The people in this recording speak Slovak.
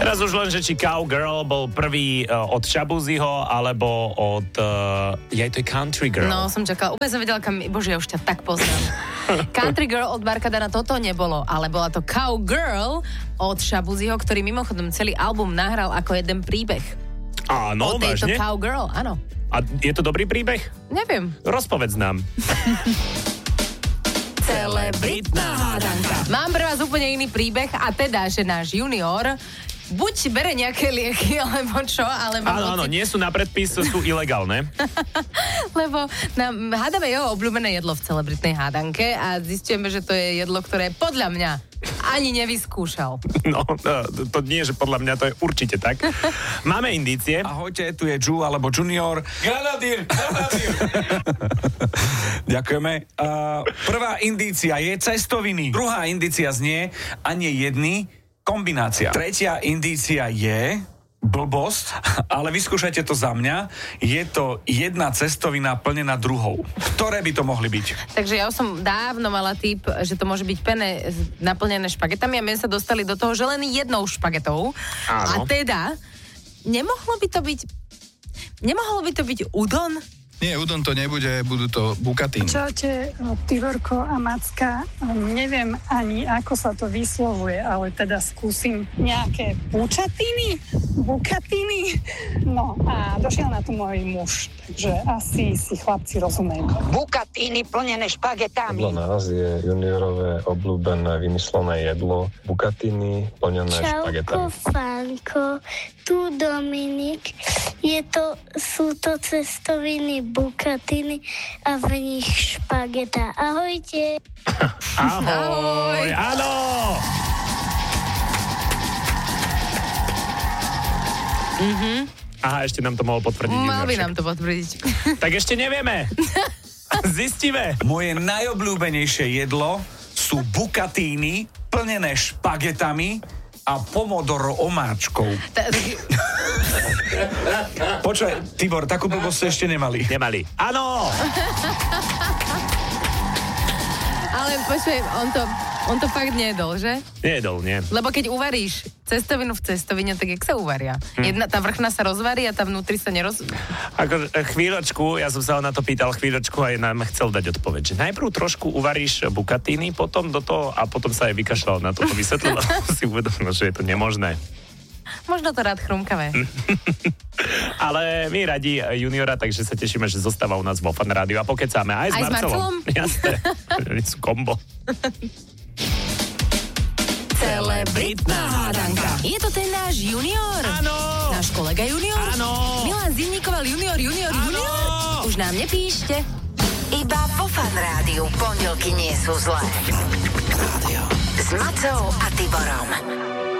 Teraz už len, že či Cowgirl bol prvý od Shabuziho, alebo od... to je Country Girl. No, som čakala. Úplne som vedela, bože, ja už ťa tak poznám. Country Girl od Marka Dana toto nebolo, ale bola to Cowgirl od Shabuziho, ktorý mimochodom celý album nahral ako jeden príbeh. Áno, o tejto vážne? Cowgirl, áno. A je to dobrý príbeh? Neviem. Rozpovedz nám. Celebritná hádanka. Mám pre vás úplne iný príbeh a teda, že náš junior buď bere nejaké lieky, alebo čo, ale Áno, nie sú na predpis, sú ilegálne. Lebo hádame jeho obľúbené jedlo v celebritnej hádanke a zistíme, že to je jedlo, ktoré podľa mňa ani nevyskúšal. No, to nie, že podľa mňa to je určite tak. Máme indície. Ahojte, tu je Ju alebo Junior. Granadír. Ďakujeme. Prvá indícia je cestoviny. Druhá indícia znie ani jedny, kombinácia. Tretia indícia je blbosť, ale vyskúšajte to za mňa. Je to jedna cestovina plnená druhou. Ktoré by to mohli byť? Takže ja som dávno mala tip, že to môže byť pene naplnené špagetami a my sa dostali do toho, že len jednou špagetou. Áno. A teda, nemohlo by to byť udon? Nie, udon to nebude, budú to bukatíny. Čaute, Tivorko a Macka. Neviem ani, ako sa to vyslovuje, ale teda skúsim nejaké bučatiny? Bukatiny? No a došiel na to môj muž, takže asi si chlapci rozumejú. Bukatiny plnené špagetami. Podľa nás je juniorové obľúbené vymyslené jedlo bukatiny plnené špagetami. Čauko, Fanko, tu Dominik. Sú to cestoviny bukatiny a v nich špageta. Ahojte. Ahoj. Áno. Aha, ešte nám to mohol potvrdiť. Mal by nám to potvrdiť. Tak ešte nevieme. Zistíme. Moje najobľúbenejšie jedlo sú bukatíny plnené špagetami a pomodoro omáčkou. Počkaj, Tibor, takú blbosť ste ešte nemali. Nemali. Áno! Ale počuj, on to fakt nejedol, že? Nejedol, nie. Lebo keď uvaríš cestovinu v cestovine, tak jak sa uvaria? Tá vrchná sa rozvarí a tá vnútri sa Ako chvíľočku, ja som sa ho na to pýtal chvíľočku a nám chcel dať odpoveď, že najprv trošku uvaríš bukatíny, potom do toho a potom sa aj vykašľal na to vysvetlil a si uvedomil, že je to nemožné. Možno to rád chrumkavé. Ale my radi juniora, takže sa tešíme, že zostáva u nás vo Fan Rádiu a pokecáme aj s Marcelom. Jasné, sú kombo. Celebritná hádanka. Je to ten náš junior? Áno. Náš kolega junior? Áno. Milan Zimníkoval junior? Áno. Už nám nepíšte. Iba vo Fan Rádiu pondelky nie sú zlé. S Macou a Tiborom.